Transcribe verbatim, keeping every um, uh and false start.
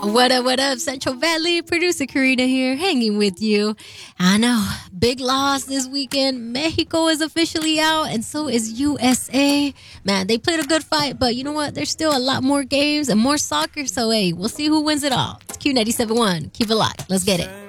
What up, what up, Central Valley? Producer Karina here, hanging with you. I know, big loss this weekend. Mexico is officially out, and so is U S A. Man, they played a good fight, but you know what? There's still a lot more games and more soccer, so hey, we'll see who wins it all. It's Q ninety-seven point one. Keep it locked. Let's get it.